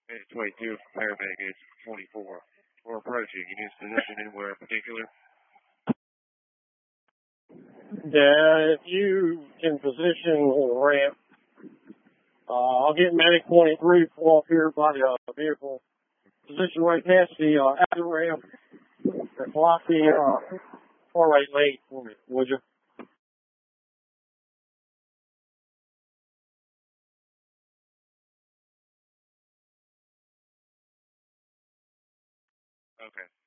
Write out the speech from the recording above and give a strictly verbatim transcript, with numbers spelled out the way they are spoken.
It's twenty-two, paramedic is twenty-four. We're approaching. You need a position anywhere in particular? Yeah, if you can position the ramp, uh, I'll get medic twenty-three, pull up here by the uh, vehicle. Position right past the uh, outer ramp and block the uh, far right lane for me, would you? Okay.